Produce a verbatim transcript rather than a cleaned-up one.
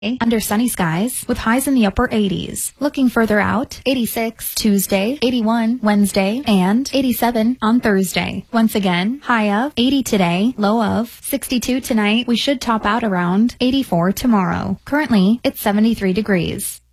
under sunny skies with highs in the upper eighties. Looking further out, eighty-six Tuesday, eighty-one Wednesday, and eighty-seven on Thursday. Once again, high of eighty today, low of sixty-two tonight. We should top out around eighty-four tomorrow. Currently, it's seventy-three degrees.